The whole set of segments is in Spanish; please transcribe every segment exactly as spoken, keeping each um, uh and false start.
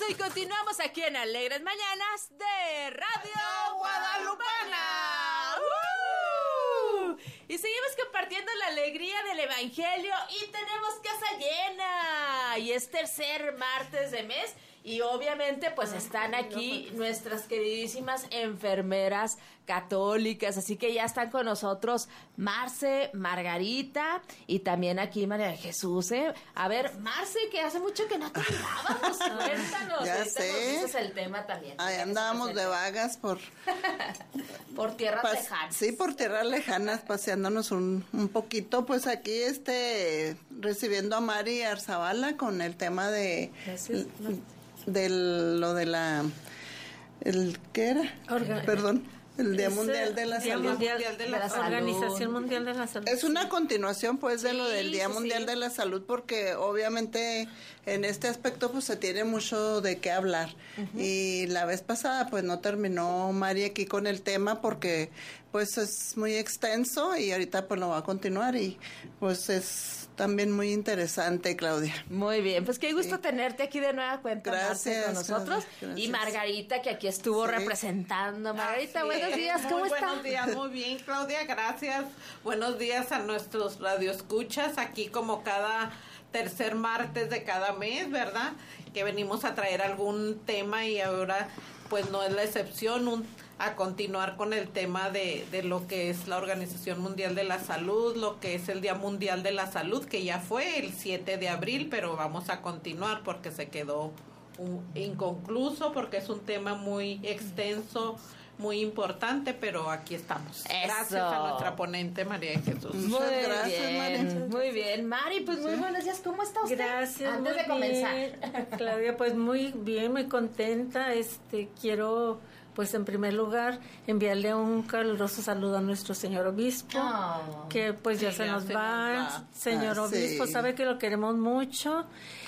y continuamos aquí en Alegres Mañanas de Radio Guadalupana. ¡Uh! Y seguimos compartiendo la alegría del Evangelio y tenemos casa llena. Y es tercer martes de mes. Y obviamente pues están aquí nuestras queridísimas enfermeras católicas, así que ya están con nosotros Marce, Margarita y también aquí María de Jesús, ¿eh? A ver, Marce, que hace mucho que no te mirábamos, cuéntanos, ya ahorita sé. nos dices el tema también. Ahí andábamos de vagas por... por tierras pas, lejanas. Sí, por tierras lejanas, paseándonos un, un poquito, pues aquí este, recibiendo a Mari Arzabala con el tema de... Gracias. De lo de la, el ¿qué era? Orga- Perdón, el Día Ese Mundial de la Día Salud. Mundial de la, de la Organización Mundial de la Salud. Es una continuación, pues, de sí, lo del Día sí, Mundial sí. de la Salud, porque obviamente en este aspecto, pues, se tiene mucho de qué hablar. Uh-huh. Y la vez pasada, pues, no terminó Mari aquí con el tema porque, pues, es muy extenso y ahorita, pues, lo va a continuar y, pues, es también muy interesante, Claudia. Muy bien, pues qué gusto sí. tenerte aquí de nueva cuenta, gracias, Marce, con nosotros. Gracias. Y Margarita, que aquí estuvo sí. representando. Margarita, Así buenos es. días, ¿cómo muy estás? Buenos días, muy bien, Claudia, gracias. Buenos días a nuestros radioescuchas, aquí como cada tercer martes de cada mes, ¿verdad? Que venimos a traer algún tema y ahora pues no es la excepción, un a continuar con el tema de, de lo que es la Organización Mundial de la Salud, lo que es el Día Mundial de la Salud, que ya fue el siete de abril, pero vamos a continuar porque se quedó un, inconcluso, porque es un tema muy extenso, muy importante, pero aquí estamos. Eso. Gracias a nuestra ponente María de Jesús. Muy gracias, bien, María. muy bien. Mari, pues muy sí. buenos días, ¿cómo está usted? Gracias. Antes muy de comenzar. Bien. Claudia, pues muy bien, muy contenta. Este, quiero... Pues en primer lugar, enviarle un caluroso saludo a nuestro señor obispo, oh, que que pues ya sí, se ya nos se va. nos va. Señor ah, obispo, sí. sabe que lo queremos mucho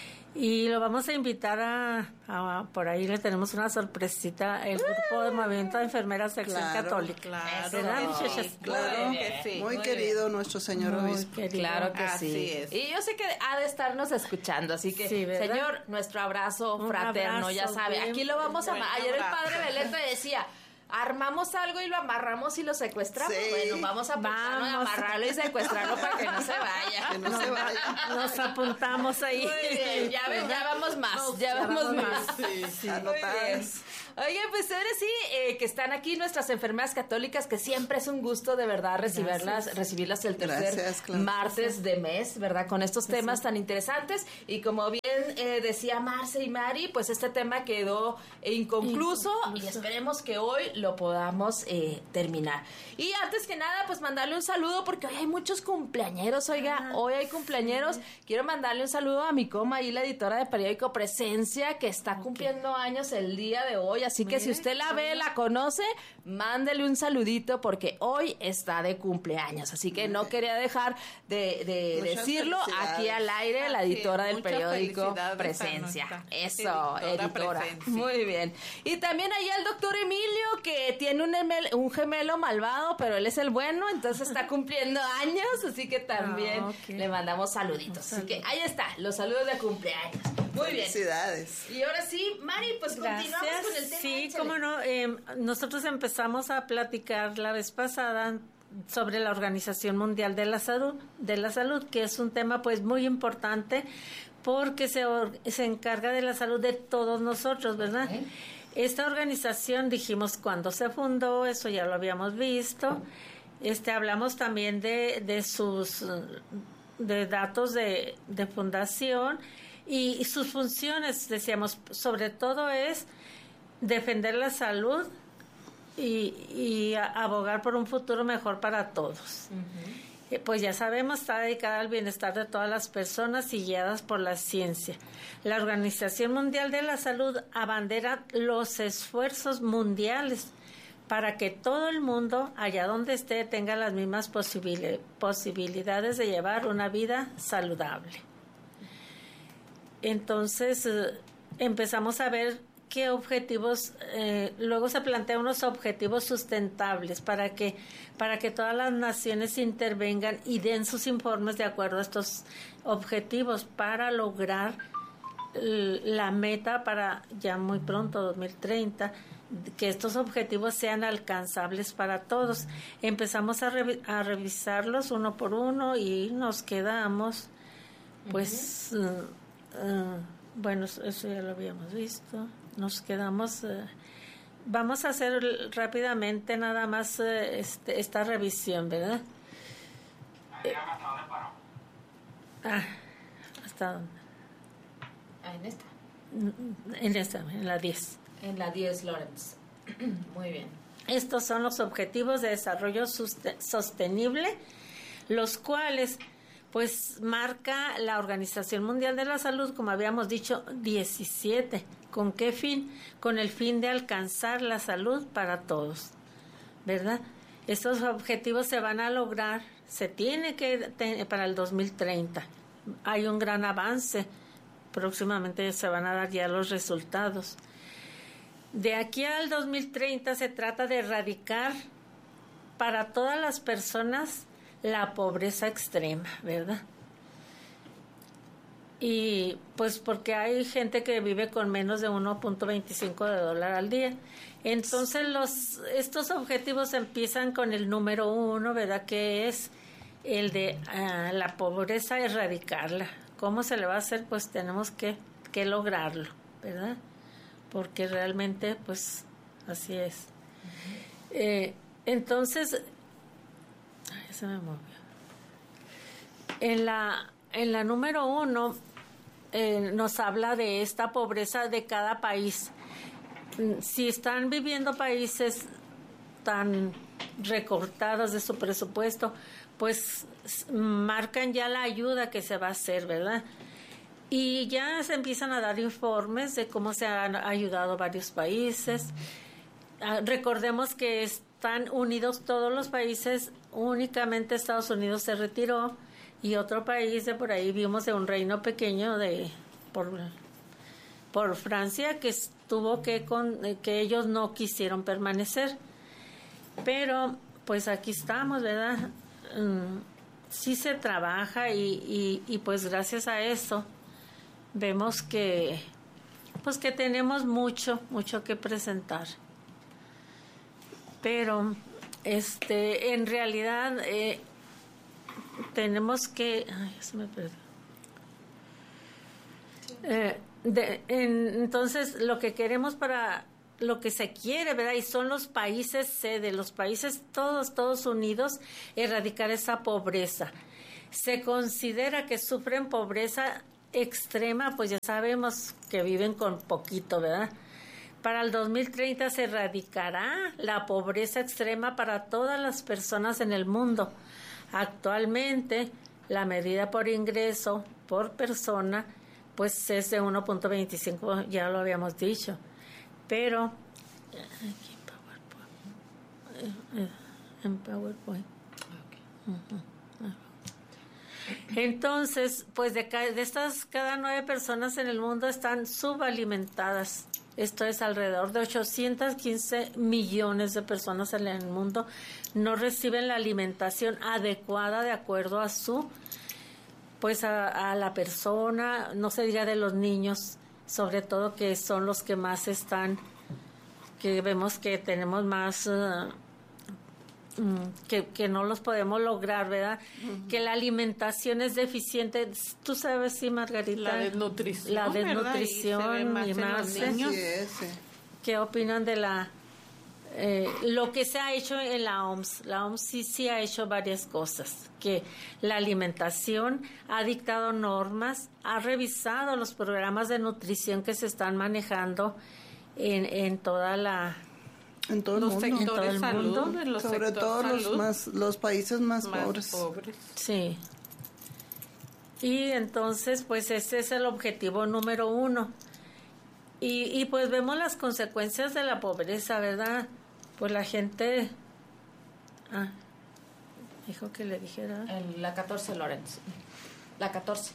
y lo vamos a invitar a, a por ahí le tenemos una sorpresita, el grupo de Movimiento de Enfermeras de Acción claro, Católica. Claro, ¿verdad, sí, muchachas? claro, que sí, muy, muy querido bien. nuestro señor Muy obispo. querido. Claro que Así sí. es. Y yo sé que ha de estarnos escuchando, así que, sí, señor, nuestro abrazo Un fraterno, abrazo, ya sabe. bien, Aquí lo vamos a... buen Ayer el abrazo. padre Belén te decía... Armamos algo y lo amarramos y lo secuestramos. Sí. Bueno, vamos a apuntarnos a Vamos. amarrarlo y secuestrarlo para que no se vaya. Que no se vaya. Nos apuntamos ahí. Muy bien, ya ven, ya vamos más, No, ya vamos más. Sí, Muy anotadas. bien. Oye, pues ahora sí, eh, que están aquí nuestras enfermeras católicas, que siempre es un gusto de verdad recibirlas, Gracias. recibirlas el tercer Gracias, claro. martes de mes, ¿verdad? Con estos temas tan interesantes. Y como bien eh, decía Marce y Mari, pues este tema quedó inconcluso, Inconcluso. y esperemos que hoy lo podamos eh, terminar. Y antes que nada, pues mandarle un saludo, porque hoy hay muchos cumpleañeros, oiga, Ah, hoy hay cumpleañeros. Sí. Quiero mandarle un saludo a mi coma y la editora de periódico Presencia, que está okay. cumpliendo años el día de hoy. Así que si usted la ve, la conoce, mándele un saludito porque hoy está de cumpleaños. Así que no quería dejar de, de decirlo aquí al aire, la editora Así, del periódico Presencia. Eso, editora, editora. Presencia. Muy bien. Y también ahí el doctor Emilio, que tiene un, emel, un gemelo malvado, pero él es el bueno, entonces está cumpliendo años, así que también oh, okay. le mandamos saluditos. Así que ahí está, los saludos de cumpleaños. Muy bien. Felicidades. Y ahora sí, Mari, pues Gracias. continuamos con el tema. Sí, échale. cómo no. Eh, nosotros empezamos a platicar la vez pasada sobre la Organización Mundial de la Salud, de la Salud, que es un tema pues muy importante porque se, se encarga de la salud de todos nosotros, ¿verdad? Okay. Esta organización, dijimos cuando se fundó, eso ya lo habíamos visto. Este, hablamos también de, de sus de datos de, de fundación y, y sus funciones, decíamos, sobre todo es defender la salud y, y a, abogar por un futuro mejor para todos. Uh-huh. Eh, pues ya sabemos, está dedicada al bienestar de todas las personas y guiadas por la ciencia. La Organización Mundial de la Salud abandera los esfuerzos mundiales para que todo el mundo, allá donde esté, tenga las mismas posibil- posibilidades de llevar una vida saludable. Entonces, eh, empezamos a ver qué objetivos, eh, luego se plantean unos objetivos sustentables para que, para que todas las naciones intervengan y den sus informes de acuerdo a estos objetivos para lograr la meta para ya muy pronto, dos mil treinta, que estos objetivos sean alcanzables para todos. Empezamos a, revi- a revisarlos uno por uno y nos quedamos, pues, uh-huh. uh, uh, bueno, eso ya lo habíamos visto, nos quedamos, uh, vamos a hacer rápidamente nada más uh, este, esta revisión, ¿verdad? Eh, ah, ¿hasta dónde? Ah, en esta. En esta, en la diez. En la diez, Lawrence. Muy bien. Estos son los objetivos de desarrollo sostenible, los cuales pues marca la Organización Mundial de la Salud, como habíamos dicho, diecisiete. ¿Con qué fin? Con el fin de alcanzar la salud para todos, ¿verdad? Estos objetivos se van a lograr, se tiene que tener para el dos mil treinta. Hay un gran avance, próximamente se van a dar ya los resultados. De aquí al dos mil treinta se trata de erradicar para todas las personas la pobreza extrema, ¿verdad? Y pues porque hay gente que vive con menos de uno punto veinticinco de dólar al día. Entonces los estos objetivos empiezan con el número uno, ¿verdad? Que es el de uh, la pobreza, erradicarla. ¿Cómo se le va a hacer? Pues tenemos que, que lograrlo, ¿verdad? Porque realmente, pues, así es. Uh-huh. Eh, entonces, ay, se me movió. En la, en la número uno eh, nos habla de esta pobreza de cada país. Si están viviendo países tan recortados de su presupuesto, pues marcan ya la ayuda que se va a hacer, ¿verdad? Y ya se empiezan a dar informes de cómo se han ayudado varios países. Uh, recordemos que están unidos todos los países, únicamente Estados Unidos se retiró y otro país de por ahí vimos de un reino pequeño de por, por Francia que estuvo que con que ellos no quisieron permanecer. Pero pues aquí estamos, ¿verdad? Um, sí se trabaja y, y, y pues gracias a eso vemos que pues que tenemos mucho mucho que presentar, pero este en realidad eh, tenemos que ay, se me perdió. Eh, de, en, entonces lo que queremos para lo que se quiere, ¿verdad? Y son los países sede, los países todos todos unidos, erradicar esa pobreza. Se considera que sufren pobreza extrema, pues ya sabemos que viven con poquito, ¿verdad? Para el dos mil treinta se erradicará la pobreza extrema para todas las personas en el mundo. Actualmente, la medida por ingreso por persona, pues es de uno punto veinticinco, ya lo habíamos dicho. Pero, aquí en PowerPoint. En PowerPoint. Okay. Uh-huh. Entonces, pues de, ca- de estas cada nueve personas en el mundo están subalimentadas. Esto es alrededor de ochocientos quince millones de personas en el mundo no reciben la alimentación adecuada de acuerdo a su, pues a, a la persona, no se diga de los niños, sobre todo que son los que más están, que vemos que tenemos más... Uh, Que, que no los podemos lograr, ¿verdad? Uh-huh. Que la alimentación es deficiente. Tú sabes, sí, Margarita. La desnutrición. La desnutrición, y, y más. Niños. Sí, sí. ¿Qué opinan de la eh, lo que se ha hecho en la O M S? La O M S sí, sí ha hecho varias cosas. Que la alimentación ha dictado normas, ha revisado los programas de nutrición que se están manejando en, en toda la... En todo el los mundo. En todo el salud, mundo. en los Sobre todo salud, los más los países más, más pobres. pobres. Sí. Y entonces, pues ese es el objetivo número uno. Y, y pues vemos las consecuencias de la pobreza, ¿verdad? Pues la gente... Ah, dijo que le dijera... En la catorce, Lawrence. La catorce.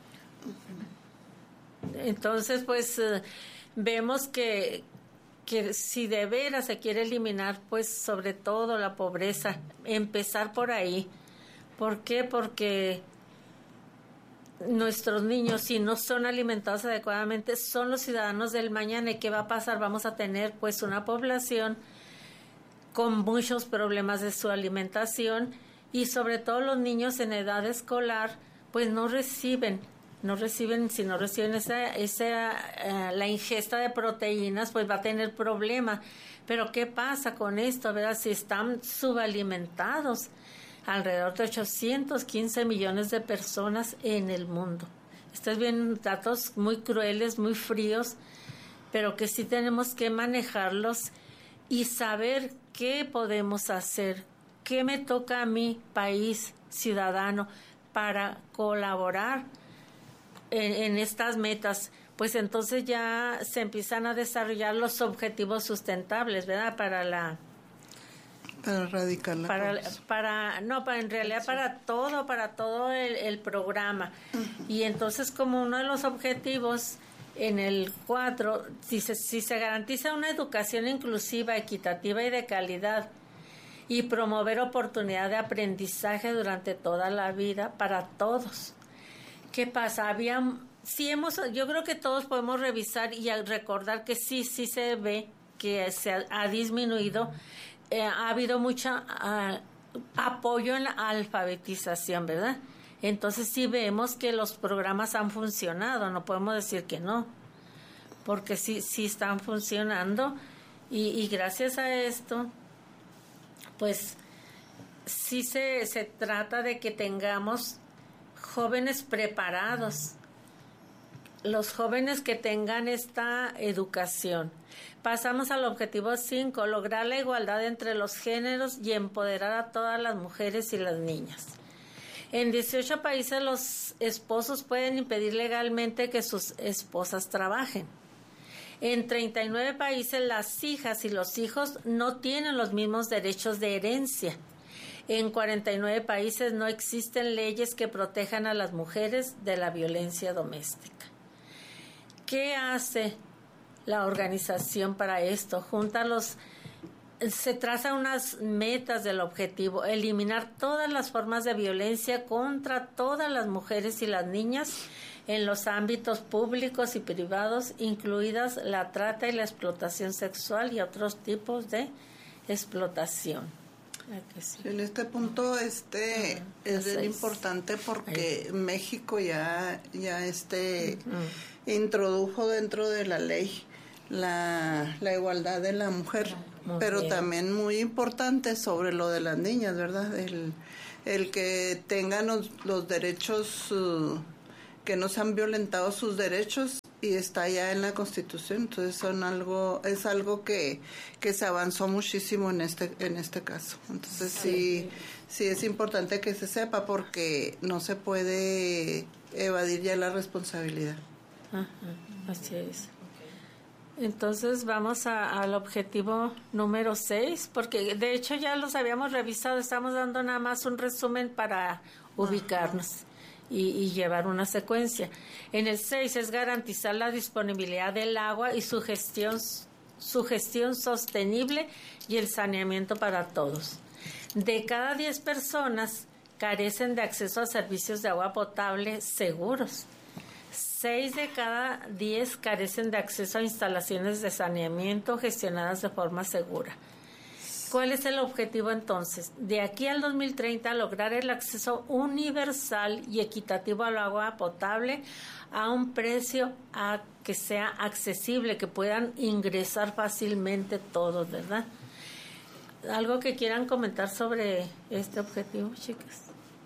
Entonces, pues eh, vemos que... que si de veras se quiere eliminar, pues sobre todo la pobreza, empezar por ahí. ¿Por qué? Porque nuestros niños, si no son alimentados adecuadamente, son los ciudadanos del mañana. ¿Y qué va a pasar? Vamos a tener pues una población con muchos problemas de su alimentación, y sobre todo los niños en edad escolar pues no reciben no reciben, si no reciben esa, esa uh, la ingesta de proteínas, pues va a tener problema. Pero ¿qué pasa con esto? ¿Verdad? Si están subalimentados, alrededor de ochocientos quince millones de personas en el mundo. Estos bien datos muy crueles, muy fríos, pero que sí tenemos que manejarlos y saber qué podemos hacer, qué me toca a mi país, ciudadano, para colaborar En, en estas metas. Pues entonces ya se empiezan a desarrollar los objetivos sustentables, ¿verdad? Para la para erradicar la para pobreza. para no para en realidad para todo para todo el, el programa. Uh-huh. Y entonces, como uno de los objetivos en el cuatro, si se, si se garantiza una educación inclusiva, equitativa y de calidad, y promover oportunidad de aprendizaje durante toda la vida para todos. ¿Qué pasa? Había, sí hemos, yo creo que todos podemos revisar y recordar que sí, sí se ve que se ha, ha disminuido, eh, ha habido mucho uh, apoyo en la alfabetización, ¿verdad? Entonces sí vemos que los programas han funcionado, no podemos decir que no, porque sí, sí están funcionando, y, y gracias a esto, pues sí se, se trata de que tengamos jóvenes preparados, los jóvenes que tengan esta educación. Pasamos al objetivo cinco, lograr la igualdad entre los géneros y empoderar a todas las mujeres y las niñas. En dieciocho países los esposos pueden impedir legalmente que sus esposas trabajen. En treinta y nueve países las hijas y los hijos no tienen los mismos derechos de herencia. En cuarenta y nueve países no existen leyes que protejan a las mujeres de la violencia doméstica. ¿Qué hace la organización para esto? Junta los, se traza unas metas del objetivo: eliminar todas las formas de violencia contra todas las mujeres y las niñas en los ámbitos públicos y privados, incluidas la trata y la explotación sexual y otros tipos de explotación. Sí. En este punto este uh-huh. es bien importante porque Ahí. México ya ya este uh-huh. introdujo dentro de la ley la, la igualdad de la mujer, muy pero bien. También muy importante sobre lo de las niñas, ¿verdad? El, el que tengan los, los derechos, uh, que no se han violentado sus derechos, y está ya en la Constitución. Entonces son algo es algo que, que se avanzó muchísimo en este en este caso. Entonces sí sí es importante que se sepa, porque no se puede evadir ya la responsabilidad. Ajá, así es. Entonces vamos a, al objetivo número seis, porque de hecho ya los habíamos revisado, estamos dando nada más un resumen para ubicarnos. Y, y llevar una secuencia. En el seis es garantizar la disponibilidad del agua y su gestión, su gestión sostenible y el saneamiento para todos. De cada diez personas carecen de acceso a servicios de agua potable seguros. seis de cada diez carecen de acceso a instalaciones de saneamiento gestionadas de forma segura. ¿Cuál es el objetivo entonces? De aquí al dos mil treinta, lograr el acceso universal y equitativo al agua potable a un precio a que sea accesible, que puedan ingresar fácilmente todos, ¿verdad? ¿Algo que quieran comentar sobre este objetivo, chicas?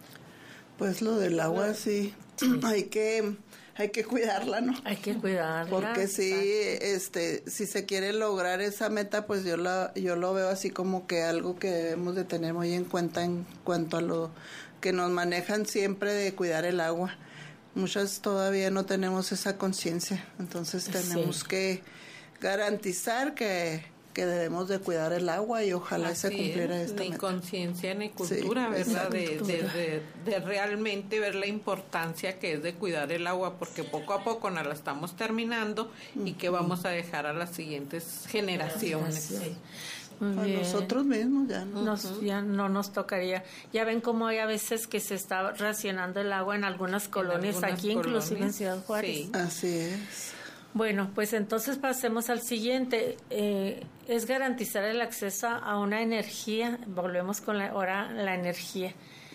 Pues lo del agua, sí. sí. Hay que... Hay que cuidarla, ¿no? Hay que cuidarla. Porque sí, este, si se quiere lograr esa meta, pues yo la, yo lo veo así como que algo que debemos de tener muy en cuenta en cuanto a lo que nos manejan siempre de cuidar el agua. Muchas todavía no tenemos esa conciencia, entonces tenemos sí. que garantizar que que debemos de cuidar el agua, y ojalá Así se cumpliera es, esta ni meta. conciencia ni cultura, sí, ¿verdad? De, de, de, de realmente ver la importancia que es de cuidar el agua, porque poco a poco nos la estamos terminando y que vamos a dejar a las siguientes generaciones. Sí. Muy A bien. nosotros mismos ya no. Nos, ya no nos tocaría. Ya ven cómo hay a veces que se está racionando el agua en algunas colonias, algunas aquí inclusive en colonias, Ciudad Juárez. sí. Así es. Bueno, pues entonces pasemos al siguiente. Eh, es garantizar el acceso a una energía, volvemos con la, ahora la energía,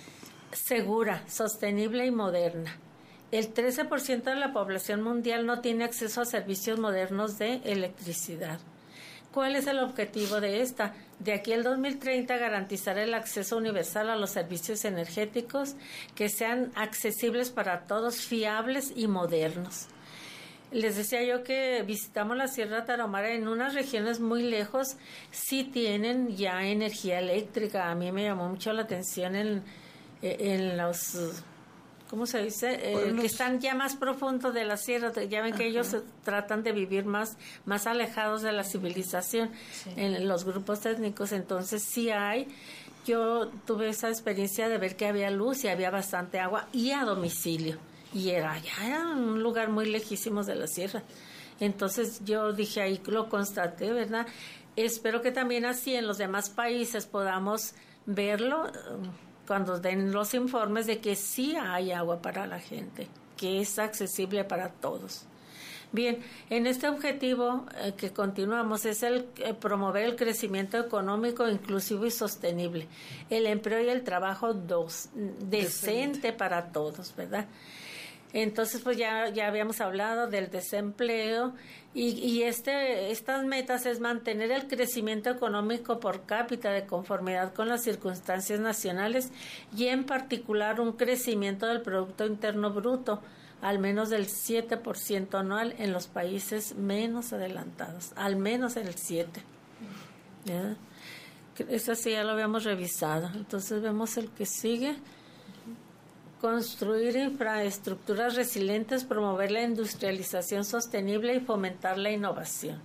segura, sostenible y moderna. El trece por ciento de la población mundial no tiene acceso a servicios modernos de electricidad. ¿Cuál es el objetivo de esta? De aquí al dos mil treinta, garantizar el acceso universal a los servicios energéticos que sean accesibles para todos, fiables y modernos. Les decía yo que visitamos la Sierra Tarahumara. En unas regiones muy lejos sí tienen ya energía eléctrica. A mí me llamó mucho la atención en, en los... ¿Cómo se dice? Eh, que están ya más profundos de la sierra. Ya ven que Ajá. ellos tratan de vivir más, más alejados de la civilización, sí. en los grupos étnicos. Entonces sí hay. Yo tuve esa experiencia de ver que había luz y había bastante agua y a domicilio. Y era ya era un lugar muy lejísimos de la sierra. Entonces yo dije, ahí lo constaté, ¿verdad? Espero que también así en los demás países podamos verlo cuando den los informes de que sí hay agua para la gente, que es accesible para todos. Bien, en este objetivo eh, que continuamos es el eh, promover el crecimiento económico inclusivo y sostenible, el empleo y el trabajo dos, decente, decente para todos, ¿verdad? Entonces, pues ya, ya habíamos hablado del desempleo y, y este, estas metas es mantener el crecimiento económico por cápita de conformidad con las circunstancias nacionales y en particular un crecimiento del Producto Interno Bruto al menos del siete por ciento anual en los países menos adelantados, al menos el siete por ciento. ¿Ya? Eso sí ya lo habíamos revisado. Entonces vemos el que sigue. Construir infraestructuras resilientes, promover la industrialización sostenible y fomentar la innovación.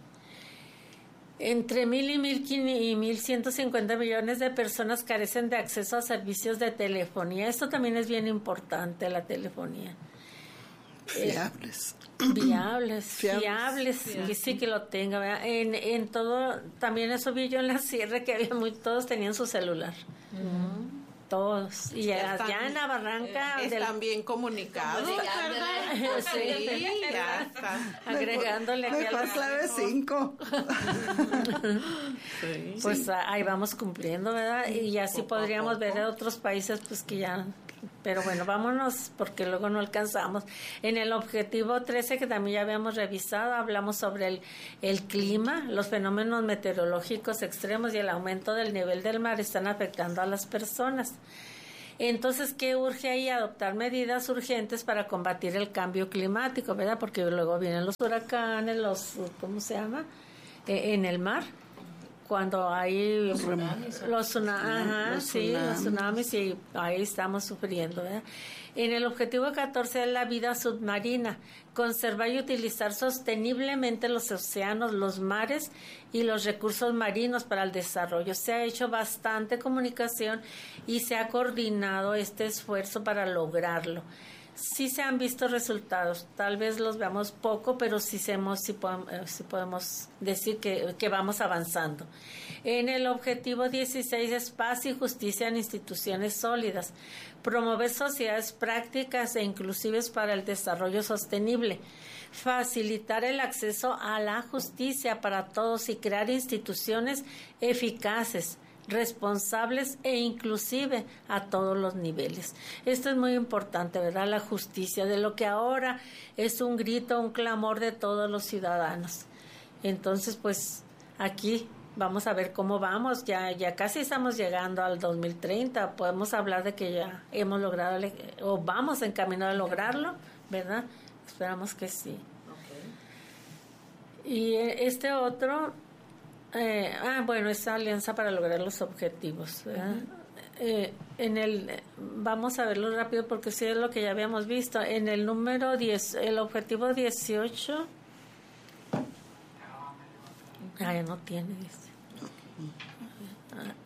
Entre mil y mil y mil ciento cincuenta millones de personas carecen de acceso a servicios de telefonía. Esto también es bien importante, la telefonía. Fiables. Eh, viables, fiables, fiables, fiables. que sí que lo tenga, ¿verdad? En, en todo, también eso vi yo en la sierra que había muy, todos tenían su celular. Uh-huh. Todos. Y ya, están, ya en la barranca. Eh, están del, bien comunicados, ¿verdad? Sí, ya está. Agregándole aquí mejor a la clave cinco. Sí. Pues sí. Ahí vamos cumpliendo, ¿verdad? Y así poco podríamos ver en otros países, pues que ya. Pero bueno, vámonos porque luego no alcanzamos. En el objetivo trece, que también ya habíamos revisado, hablamos sobre el, el clima, los fenómenos meteorológicos extremos y el aumento del nivel del mar están afectando a las personas. Entonces, ¿qué urge ahí? Adoptar medidas urgentes para combatir el cambio climático, ¿verdad? Porque luego vienen los huracanes, los, ¿cómo se llama? Eh, en el mar. Cuando hay los tsunamis, los, tsuna, ajá, los, sí, tsunamis. los tsunamis y ahí estamos sufriendo, ¿verdad? En el objetivo catorce es la vida submarina, conservar y utilizar sosteniblemente los océanos, los mares y los recursos marinos para el desarrollo. Se ha hecho bastante comunicación y se ha coordinado este esfuerzo para lograrlo. Sí se han visto resultados, tal vez los veamos poco, pero sí, hemos, sí, podemos, sí podemos decir que, que vamos avanzando. En el objetivo dieciséis es paz y justicia en instituciones sólidas, promover sociedades prácticas e inclusivas para el desarrollo sostenible, facilitar el acceso a la justicia para todos y crear instituciones eficaces, responsables e inclusive a todos los niveles. Esto es muy importante, ¿verdad? La justicia, de lo que ahora es un grito, un clamor de todos los ciudadanos. Entonces, pues aquí vamos a ver cómo vamos. Ya, ya casi estamos llegando al dos mil treinta. Podemos hablar de que ya hemos logrado o vamos en camino a lograrlo, ¿verdad? Esperamos que sí. Okay. Y este otro Eh, ah, bueno, esa alianza para lograr los objetivos, ¿verdad? Uh-huh. eh, en el, vamos a verlo rápido porque sí es lo que ya habíamos visto. En el número diez, el objetivo dieciocho, ah, ya no tiene, dice. Ah.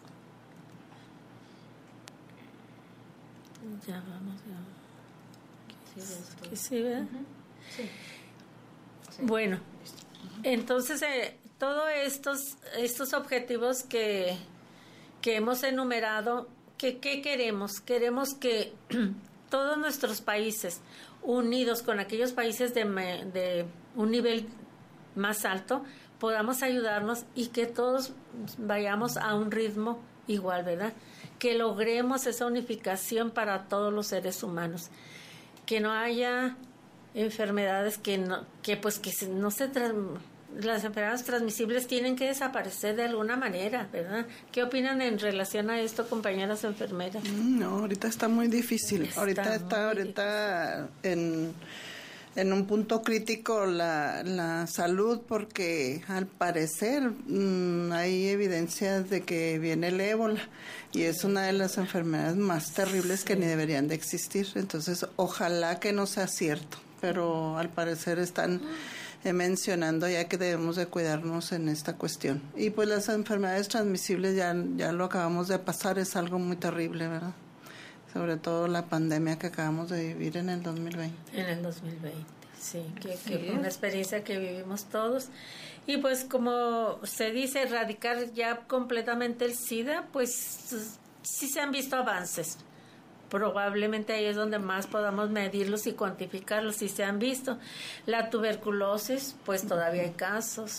Ya vamos, ya. Sí, sí, ¿verdad? Uh-huh. Sí. Sí. Bueno, entonces, eh, todos estos, estos objetivos que, que hemos enumerado, que, ¿qué queremos? Queremos que todos nuestros países, unidos con aquellos países de, de un nivel más alto, podamos ayudarnos y que todos vayamos a un ritmo igual, ¿verdad? Que logremos esa unificación para todos los seres humanos, que no haya enfermedades que no, que pues que no se trans, las enfermedades transmisibles tienen que desaparecer de alguna manera, ¿verdad? ¿Qué opinan en relación a esto, compañeras enfermeras? No, ahorita está muy difícil. Está ahorita está ahorita en en un punto crítico la, la salud, porque al parecer mmm, hay evidencias de que viene el ébola y es una de las enfermedades más terribles que ni deberían de existir. Entonces, ojalá que no sea cierto, pero al parecer están eh, mencionando ya que debemos de cuidarnos en esta cuestión. Y pues las enfermedades transmisibles ya, ya lo acabamos de pasar, es algo muy terrible, ¿verdad? Sobre todo la pandemia que acabamos de vivir en el dos mil veinte. En el dos mil veinte, sí, que, que fue una experiencia que vivimos todos. Y pues como se dice, erradicar ya completamente el SIDA, pues sí se han visto avances. Probablemente ahí es donde más podamos medirlos y cuantificarlos, si se han visto. La tuberculosis, pues todavía hay casos,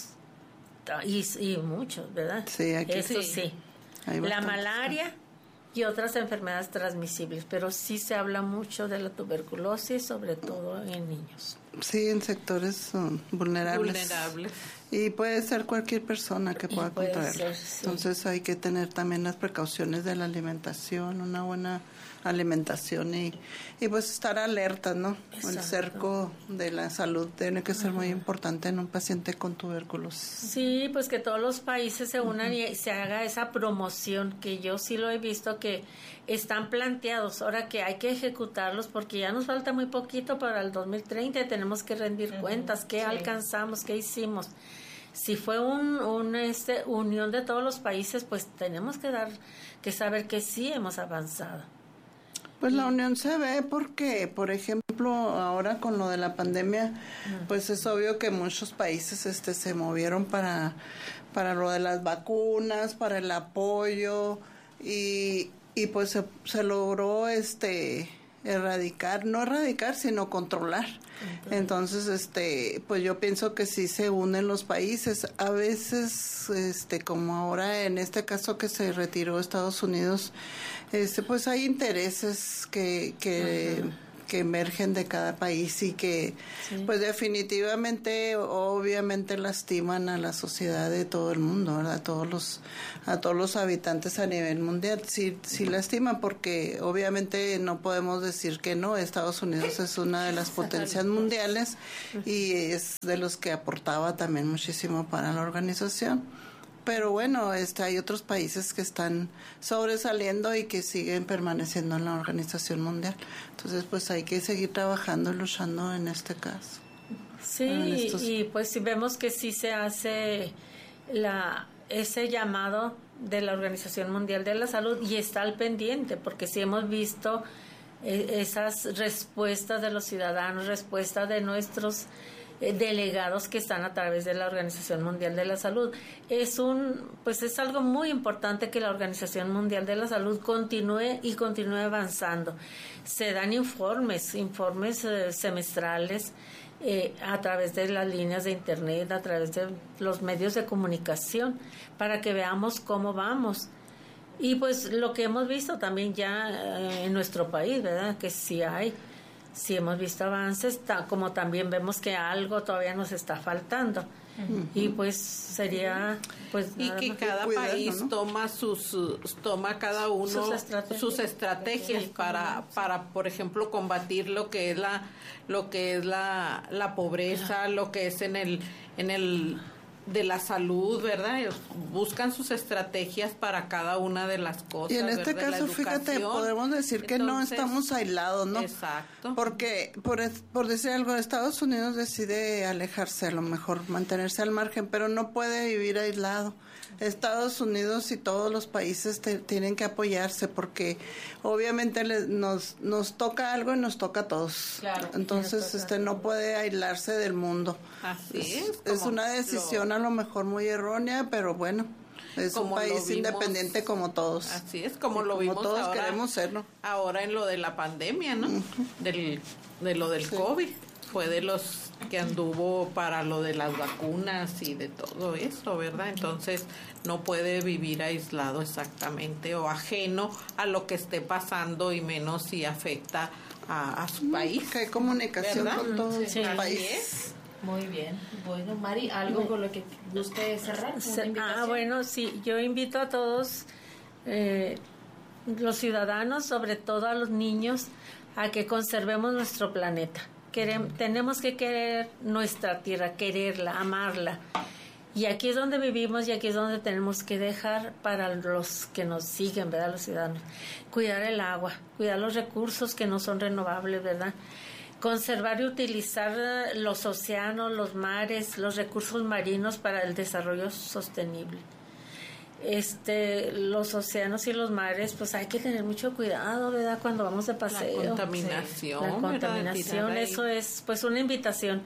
y, y muchos, ¿verdad? Sí, aquí Eso sí. sí. La malaria y otras enfermedades transmisibles, pero sí se habla mucho de la tuberculosis, sobre todo en niños. Sí, en sectores um, vulnerables. Vulnerables. Y puede ser cualquier persona que pueda contraerlo. Sí. Entonces hay que tener también las precauciones de la alimentación, una buena alimentación y, y pues estar alerta, ¿no? Exacto. El cerco de la salud tiene que ser uh-huh. muy importante en un paciente con tuberculosis. Sí, pues que todos los países se unan uh-huh. y se haga esa promoción, que yo sí lo he visto que están planteados, ahora que hay que ejecutarlos porque ya nos falta muy poquito para el dos mil treinta y tenemos que rendir uh-huh. cuentas, qué sí. alcanzamos, qué hicimos. Si fue un, un este, unión de todos los países, pues tenemos que dar que saber que sí hemos avanzado. Pues la unión se ve porque, por ejemplo, ahora con lo de la pandemia, pues es obvio que muchos países este se movieron para para lo de las vacunas, para el apoyo y y pues se, se logró este erradicar, no erradicar, sino controlar. Okay. Entonces, este, pues yo pienso que sí se unen los países. A veces, este, como ahora en este caso que se retiró Estados Unidos, este, pues hay intereses que, que, uh-huh. que emergen de cada país y que, sí. pues definitivamente, obviamente lastiman a la sociedad de todo el mundo, ¿verdad? A todos los, a todos los habitantes a nivel mundial. Sí, sí lastiman porque obviamente no podemos decir que no. Estados Unidos es una de las potencias mundiales y es de los que aportaba también muchísimo para la organización. Pero bueno, este, hay otros países que están sobresaliendo y que siguen permaneciendo en la Organización Mundial. Entonces, pues hay que seguir trabajando y luchando en este caso. Sí, estos... y pues si vemos que sí se hace la ese llamado de la Organización Mundial de la Salud y está al pendiente, porque sí hemos visto eh, esas respuestas de los ciudadanos, respuestas de nuestros delegados que están a través de la Organización Mundial de la Salud. Es un, pues es algo muy importante que la Organización Mundial de la Salud continúe y continúe avanzando. Se dan informes, informes eh, semestrales eh, a través de las líneas de internet, a través de los medios de comunicación, para que veamos cómo vamos. Y pues lo que hemos visto también ya eh, en nuestro país, ¿verdad? Que sí hay Sí hemos visto avances, ta, como también vemos que algo todavía nos está faltando. Uh-huh. Y pues sería pues y que cada cuidarlo, país ¿no? toma sus toma cada uno sus estrategias, sus estrategias sí, para para por ejemplo combatir lo que es la lo que es la la pobreza, uh-huh. lo que es en el en el de la salud, ¿verdad? Ellos buscan sus estrategias para cada una de las cosas. Y en este ¿verdad? caso, fíjate, podemos decir que Entonces, no estamos aislados, ¿no? Exacto. Porque, por, por decir algo, Estados Unidos decide alejarse, a lo mejor mantenerse al margen, pero no puede vivir aislado. Estados Unidos y todos los países te, tienen que apoyarse porque obviamente les, nos nos toca algo y nos toca a todos. Claro, Entonces, este no puede aislarse del mundo. Así es. Es, es una decisión lo, a lo mejor muy errónea, pero bueno, es Como un lo país vimos, independiente como todos. Así es, como Y lo como vimos todos ahora, queremos serlo. ahora en lo de la pandemia, ¿no? Ujú. Del, de lo del Sí. COVID. Fue de los que anduvo para lo de las vacunas y de todo eso, ¿verdad? Entonces no puede vivir aislado exactamente o ajeno a lo que esté pasando y menos si afecta a, a su país. Que hay comunicación ¿Verdad? con todo Sí. el Así país. es. Muy bien. Bueno, Mari, ¿algo con lo que guste cerrar? ¿Una Se- invitación? Ah, bueno, sí, yo invito a todos eh, los ciudadanos, sobre todo a los niños, a que conservemos nuestro planeta. Querem- tenemos que querer nuestra tierra, quererla, amarla. Y aquí es donde vivimos y aquí es donde tenemos que dejar para los que nos siguen, ¿verdad? Los ciudadanos. Cuidar el agua, cuidar los recursos que no son renovables, ¿verdad? Conservar y utilizar eh, los océanos, los mares, los recursos marinos para el desarrollo sostenible. Este, los océanos y los mares, pues hay que tener mucho cuidado, ¿verdad? Cuando vamos de paseo. La contaminación, La ¿verdad? contaminación, Tirar ahí eso es pues una invitación.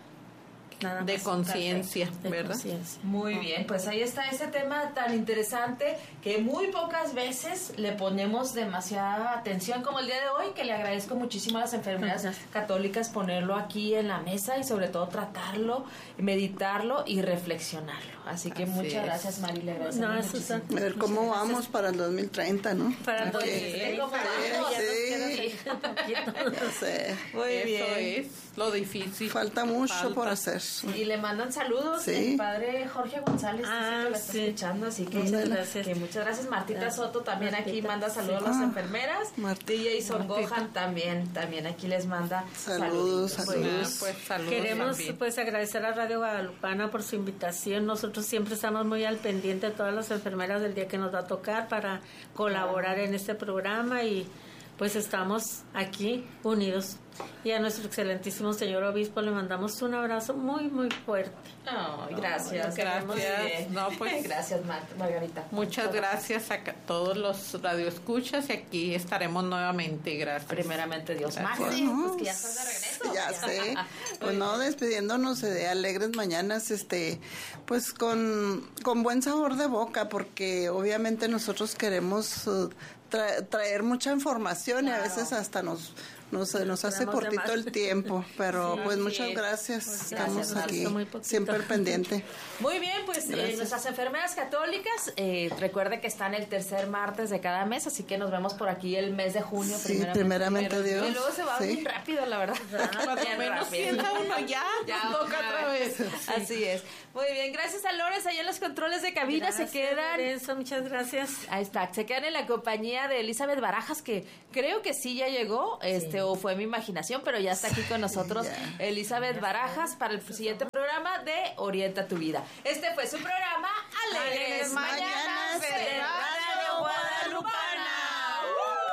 Nada de más. conciencia, De ¿verdad? conciencia. Muy bien, pues ahí está ese tema tan interesante que muy pocas veces le ponemos demasiada atención, como el día de hoy, que le agradezco muchísimo a las enfermeras Gracias. católicas ponerlo aquí en la mesa y sobre todo tratarlo, meditarlo y reflexionarlo. Así que Así muchas es. gracias, Mari, le agradecemos No, muchísimo. Susana. A ver cómo vamos para el dos mil treinta, ¿no? Para el Porque- dos mil treinta, ¿cómo vamos? Sí, ya nos queda poquito. no sé, Muy Eso bien. es lo difícil. falta mucho Falta. por hacer. Y le mandan saludos Sí. el padre Jorge González, dice Ah, que la está sí. escuchando, así que Muchas muchas gracias. Que muchas gracias. Martita Gracias. Soto también aquí Martita, manda saludos sí. a las Ah, enfermeras. Marta. D J Son Martita. Gohan también, también aquí les manda Saludos, saluditos. saludos. Ah, pues saludos Queremos también. pues agradecer a Radio Guadalupana por su invitación. Nosotros siempre estamos muy al pendiente de todas las enfermeras del día que nos va a tocar para colaborar en este programa y pues estamos aquí unidos. Y a nuestro excelentísimo señor obispo le mandamos un abrazo muy muy fuerte. Ay, gracias. Gracias. Muy bien. No, pues- gracias, Mar- Margarita. Muchas gracias a ca- todos los radioescuchas y aquí estaremos nuevamente. Gracias. Primeramente Dios. Gracias. Marce, Bueno, pues que ya estás de regreso. Ya sé. Pues no, despidiéndonos de alegres mañanas, este, pues con, con buen sabor de boca, porque obviamente nosotros queremos uh, tra- traer mucha información y a veces hasta nos nos, nos hace Tenemos de cortito más. el tiempo, pero Sí, pues así muchas es. gracias. Pues Estamos gracias, aquí Marta, muy poquito. siempre al pendiente. Muy bien, pues eh, Gracias. nuestras enfermeras católicas, eh, recuerde que están el tercer martes de cada mes, así que nos vemos por aquí el mes de junio. Sí, primeramente Dios, Y luego se va sí. bien rápido, la verdad. Cuando Bien menos rápido. piensa uno, ya, Ya, nos toca otra vez. Así es. Muy bien, gracias a Lores, allá en los controles de cabina Gracias, se quedan. Lorenzo, muchas gracias. Ahí está, se quedan en la compañía de Elizabeth Barajas, que creo que sí ya llegó, este, o fue mi imaginación, pero ya está aquí con nosotros Ya. Elizabeth Barajas para el siguiente programa de Orienta tu Vida. Este fue su programa